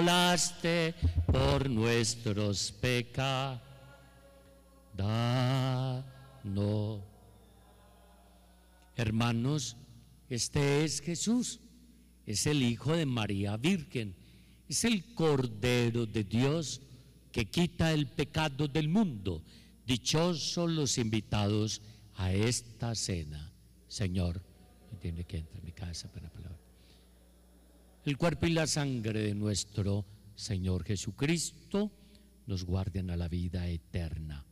Inmolaste por nuestros pecados. Hermanos, este es Jesús, es el Hijo de María Virgen, es el Cordero de Dios que quita el pecado del mundo. Dichosos los invitados a esta cena. Señor, no tiene que entrar en mi casa para la palabra. El cuerpo y la sangre de nuestro Señor Jesucristo nos guarden a la vida eterna.